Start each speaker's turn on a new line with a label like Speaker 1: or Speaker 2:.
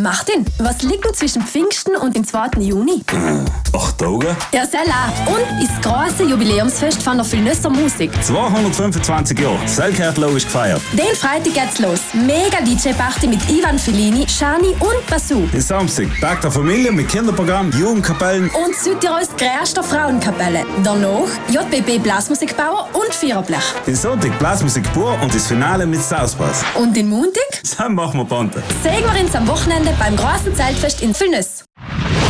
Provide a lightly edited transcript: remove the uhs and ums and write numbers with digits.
Speaker 1: Martin, was liegt denn zwischen Pfingsten und dem 2. Juni?
Speaker 2: 8 Tage.
Speaker 1: Ja, sehr la. Und ist das große Jubiläumsfest von der Vilnösser Musik.
Speaker 2: 225 Jahre. Selkertlo ist gefeiert.
Speaker 1: Den Freitag geht's los. Mega DJ-Party mit Ivan Fellini, Shani und Basu.
Speaker 2: Den Samstag Tag der Familie mit Kinderprogramm, Jugendkapellen
Speaker 1: Und Südtirols größter Frauenkapelle. Danach JBB Blasmusikbauer und Viererblech.
Speaker 2: den Sonntag Blasmusik pur und das Finale mit Southpass.
Speaker 1: Und den Montag
Speaker 2: Dann machen wir Ponte.
Speaker 1: sehen wir uns am Wochenende beim großen Zeltfest in Vilnöss.